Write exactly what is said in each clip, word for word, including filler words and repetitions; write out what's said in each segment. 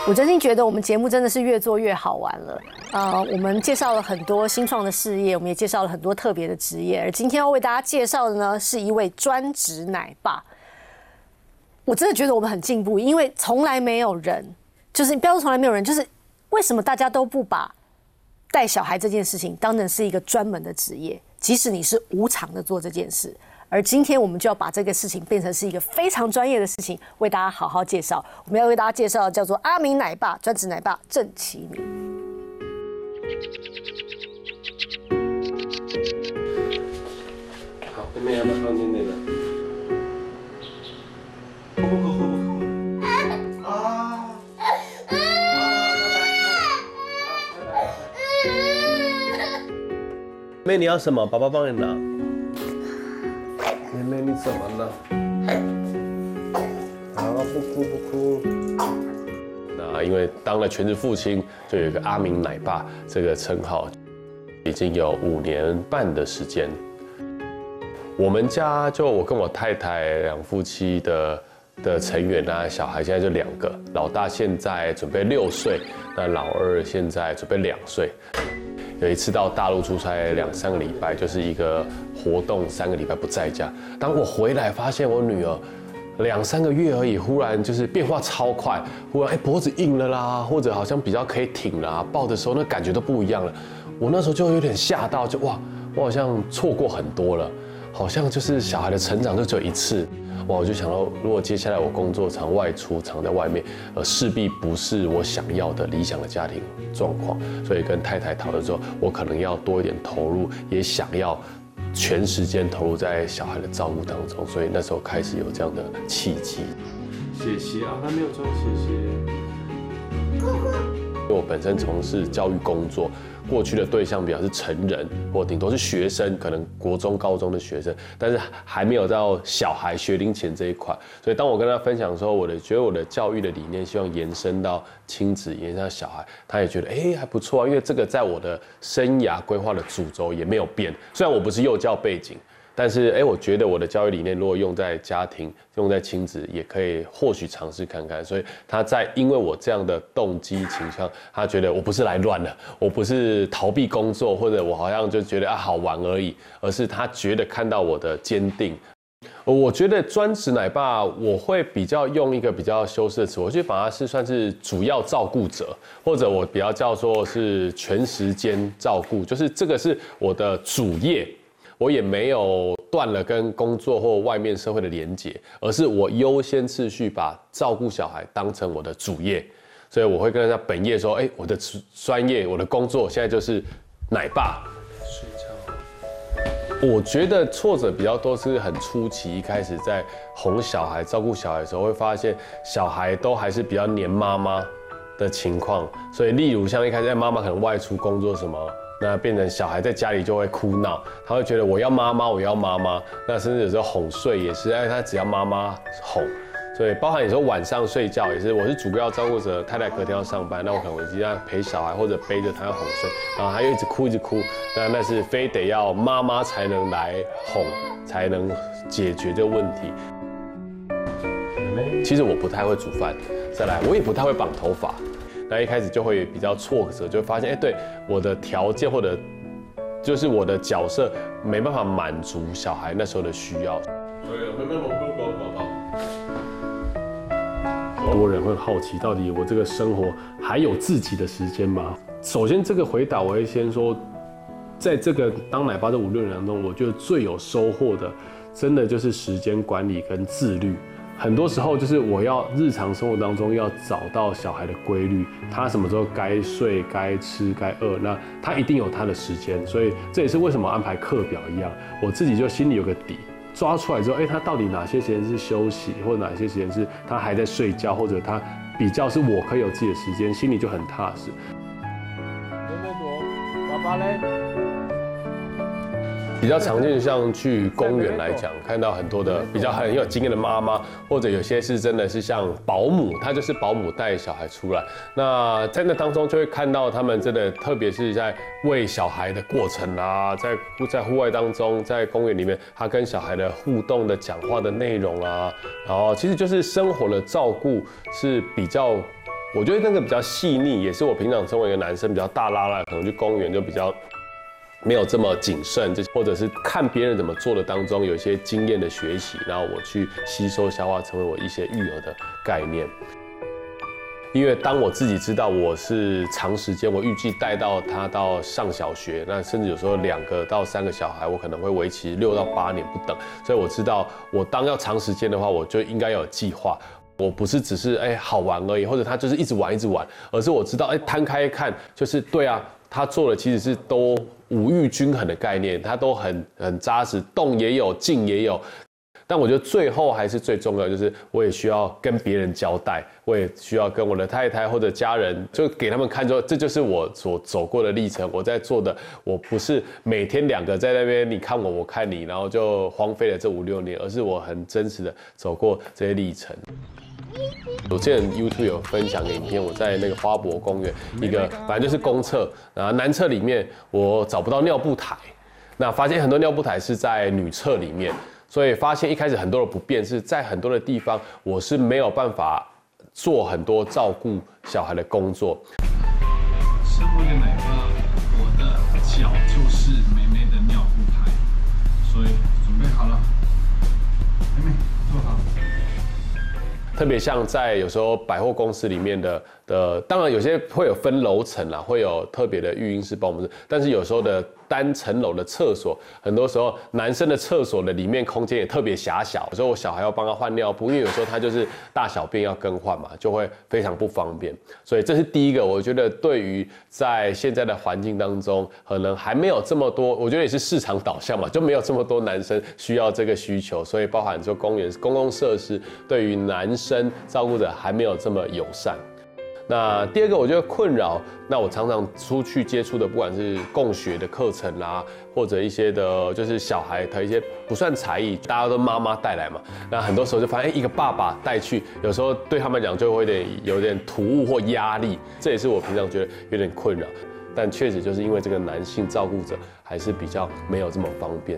我真心觉得我们节目真的是越做越好玩了。呃，我们介绍了很多新创的事业，我们也介绍了很多特别的职业。而今天要为大家介绍的呢，是一位专职奶爸。我真的觉得我们很进步，因为从来没有人，就是不要说从来没有人，就是为什么大家都不把带小孩这件事情当成是一个专门的职业，即使你是无偿的做这件事。而今天我们就要把这个事情变成是一个非常专业的事情，为大家好好介绍。我们要为大家介绍的叫做阿明奶爸，专职奶爸郑启明。 好，妹妹要不要放进那个？啊！妹，你要什么？爸爸帮你拿。妹妹，你怎么了？好，不哭不哭。那因为当了全职父亲，就有一个阿明奶爸这个称号，已经有五年半的时间。我们家就我跟我太太两夫妻的的成员啊，小孩现在就两个，老大现在准备六岁，那老二现在准备两岁。有一次到大陆出差两三个礼拜，就是一个活动，三个礼拜不在家。当我回来发现我女儿两三个月而已，忽然就是变化超快，忽然哎脖子硬了啦，或者好像比较可以挺啦，抱的时候那感觉都不一样了。我那时候就有点吓到，就哇，我好像错过很多了，好像就是小孩的成长就只有一次。哇，我就想到，如果接下来我工作常外出，常在外面，呃，势必不是我想要的理想的家庭状况，所以跟太太讨论说，我可能要多一点投入，也想要全时间投入在小孩的照顾当中，所以那时候开始有这样的契机。谢谢啊，他没有装谢谢。因为我本身从事教育工作，过去的对象比较是成人，或顶多是学生，可能国中、高中的学生，但是还没有到小孩学龄前这一块。所以当我跟他分享的时候，我的觉得我的教育的理念希望延伸到亲子，延伸到小孩，他也觉得哎、欸、还不错啊，因为这个在我的生涯规划的主轴也没有变。虽然我不是幼教背景。但是，哎，我觉得我的教育理念如果用在家庭、用在亲子，也可以或许尝试看看。所以他在因为我这样的动机倾向，他觉得我不是来乱的，我不是逃避工作，或者我好像就觉得啊好玩而已，而是他觉得看到我的坚定。我觉得专职奶爸，我会比较用一个比较修饰的词，我觉得反而是算是主要照顾者，或者我比较叫做是全时间照顾，就是这个是我的主业。我也没有断了跟工作或外面社会的连结，而是我优先次序把照顾小孩当成我的主业，所以我会跟人家本业说，哎，我的专业、我的工作现在就是奶爸。睡觉。我觉得挫折比较多是很初期，一开始在哄小孩、照顾小孩的时候，会发现小孩都还是比较黏妈妈的情况，所以例如像一开始妈妈可能外出工作什么。那变成小孩在家里就会哭闹，他会觉得我要妈妈，我要妈妈。那甚至有时候哄睡也是，哎，他只要妈妈哄。所以包含有时候晚上睡觉也是，我是主要照顾者，太太隔天要上班，那我可能我就要陪小孩或者背着他要哄睡，然后他又一直哭一直哭，那那是非得要妈妈才能来哄，才能解决这个问题。其实我不太会煮饭，再来我也不太会绑头发。那一开始就会比较挫折，就会发现，哎，对我的条件或者就是我的角色没办法满足小孩那时候的需要。很多人会好奇，到底我这个生活还有自己的时间吗？首先，这个回答我会先说，在这个当奶爸这五六年当中，我觉得最有收获的，真的就是时间管理跟自律。很多时候就是我要日常生活当中要找到小孩的规律，他什么时候该睡、该吃、该饿，那他一定有他的时间，所以这也是为什么安排课表一样，我自己就心里有个底，抓出来之后，哎，他到底哪些时间是休息，或者哪些时间是他还在睡觉，或者他比较是我可以有自己的时间，心里就很踏实。爸爸嘞？比较常见，像去公园来讲，看到很多的比较很有经验的妈妈，或者有些是真的是像保姆，她就是保姆带小孩出来。那在那当中就会看到他们真的，特别是在喂小孩的过程啊，在在户外当中，在公园里面，他跟小孩的互动的讲话的内容啊，然后其实就是生活的照顾是比较我觉得那个比较细腻，也是我平常身为一个男生比较大拉拉，可能去公园就比较没有这么谨慎，或者是看别人怎么做的当中有一些经验的学习，然后我去吸收消化成为我一些育儿的概念。因为当我自己知道我是长时间，我预计带到他到上小学，那甚至有时候两个到三个小孩，我可能会为期六到八年不等，所以我知道我当要长时间的话，我就应该要有计划。我不是只是哎好玩而已，或者他就是一直玩一直玩，而是我知道哎摊开看，就是对啊，他做的其实是都五育均衡的概念，他都很很扎实，动也有，静也有。但我觉得最后还是最重要，就是我也需要跟别人交代，我也需要跟我的太太或者家人，就给他们看说，这就是我所走过的历程，我在做的，我不是每天两个在那边你看我我看你，然后就荒废了这五六年，而是我很真实的走过这些历程。我之前 YouTube 有分享影片，我在那个花博公园一个反正就是公厕，然后男厕里面我找不到尿布台，那发现很多尿布台是在女厕里面。所以发现一开始很多的不便是在很多的地方，我是没有办法做很多照顾小孩的工作。 身为一个奶爸，我的脚就是妹妹的尿布台，所以准备好了，妹妹坐好。 特别像在有时候百货公司里面的的，当然有些会有分楼层啦，会有特别的育婴师帮我们，但是有时候的单层楼的厕所，很多时候男生的厕所的里面空间也特别狭小，有时候我小孩要帮他换尿布，因为有时候他就是大小便要更换嘛，就会非常不方便。所以这是第一个，我觉得对于在现在的环境当中，可能还没有这么多，我觉得也是市场导向嘛，就没有这么多男生需要这个需求，所以包含说公园公共设施对于男生照顾者还没有这么友善。那第二个我觉得困扰，那我常常出去接触的，不管是共学的课程啦，或者一些的，就是小孩的一些不算才艺，大家都妈妈带来嘛，那很多时候就发现，哎，一个爸爸带去，有时候对他们讲就会有点有点突兀或压力，这也是我平常觉得有点困扰。但确实就是因为这个男性照顾者还是比较没有这么方便。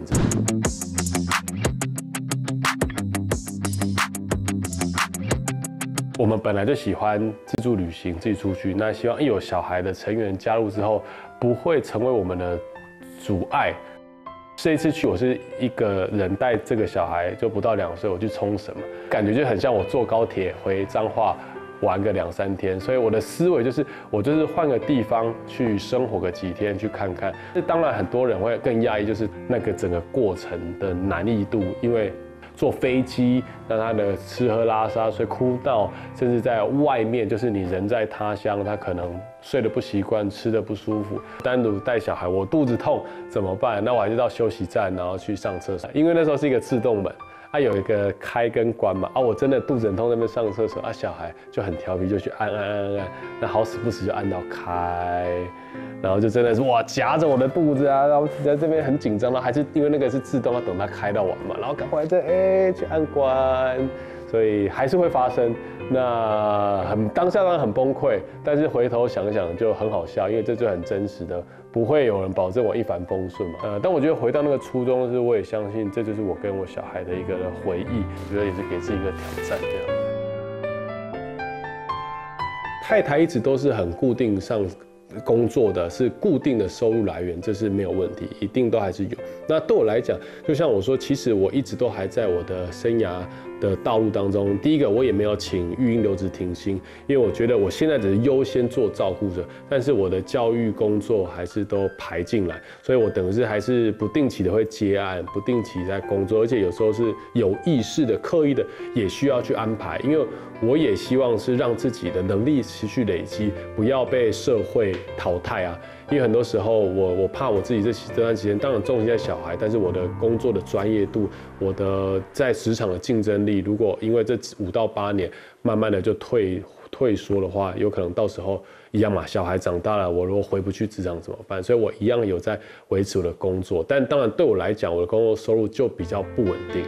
我们本来就喜欢自助旅行，自己出去。那希望一有小孩的成员加入之后，不会成为我们的阻碍。这一次去，我是一个人带这个小孩，就不到两岁，我去冲绳嘛，感觉就很像我坐高铁回彰化玩个两三天。所以我的思维就是，我就是换个地方去生活个几天，去看看。这当然很多人会更讶异，就是那个整个过程的难易度，因为坐飞机，那他的吃喝拉撒，所以哭闹，甚至在外面，就是你人在他乡，他可能睡得不习惯，吃得不舒服，单独带小孩，我肚子痛怎么办？那我还是到休息站，然后去上厕所，因为那时候是一个自动门。它、啊、有一个开跟关嘛，啊，我真的肚子很痛，那边上厕所，啊，小孩就很调皮，就去按按按按，那好死不死就按到开，然后就真的是哇夹着我的肚子啊，然后在这边很紧张，然后还是因为那个是自动，要等它开到完嘛，然后赶快再哎去按关，所以还是会发生。那很当下当然很崩溃，但是回头想想就很好笑，因为这就很真实的，不会有人保证我一帆风顺嘛。呃，但我觉得回到那个初衷是，我也相信这就是我跟我小孩的一个回忆，我觉得也是给自己一个挑战这样。太太一直都是很固定上工作的，是固定的收入来源，这是没有问题，一定都还是有。那对我来讲，就像我说，其实我一直都还在我的生涯的道路当中。第一个，我也没有请育婴留职停薪，因为我觉得我现在只是优先做照顾者，但是我的教育工作还是都排进来，所以我等于是还是不定期的会接案，不定期在工作，而且有时候是有意识的、刻意的也需要去安排，因为我也希望是让自己的能力持续累积，不要被社会淘汰啊。因为很多时候我我怕我自己这这段时间，当然重心在小孩，但是我的工作的专业度，我的在职场的竞争力，如果因为这五到八年慢慢的就退退缩的话，有可能到时候一样嘛，小孩长大了，我如果回不去职场怎么办？所以我一样有在维持我的工作，但当然对我来讲，我的工作收入就比较不稳定。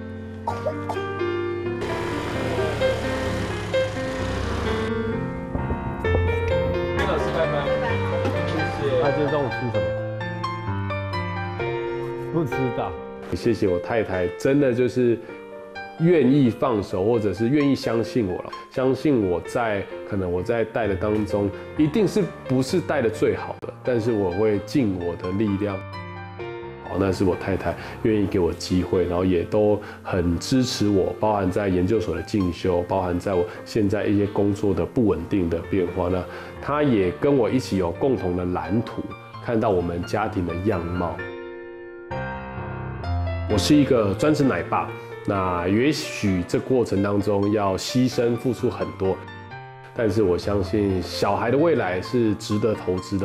他今天中午吃什么？不知道。 谢谢我太太，真的就是愿意放手，或者是愿意相信我了，相信我在可能我在带的当中，一定是不是带的最好的，但是我会尽我的力量。好，那是我太太愿意给我机会，然后也都很支持我，包含在研究所的进修，包含在我现在一些工作的不稳定的变化呢，她也跟我一起有共同的蓝图，看到我们家庭的样貌。我是一个专职奶爸，那也许这过程当中要牺牲付出很多，但是我相信小孩的未来是值得投资的。